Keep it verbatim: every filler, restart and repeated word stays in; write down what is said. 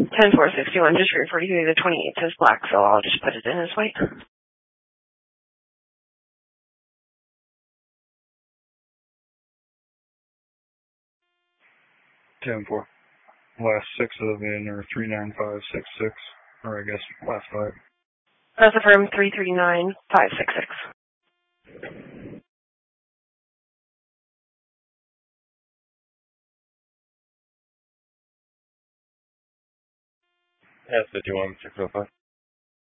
ten four sixty-one, just for forty-three, the twenty-eight says black, so I'll just put it in as white. ten four. Last six of in are three nine five six six, or I guess last five. That's affirmed three three nine five six six. S fifty-one six oh five.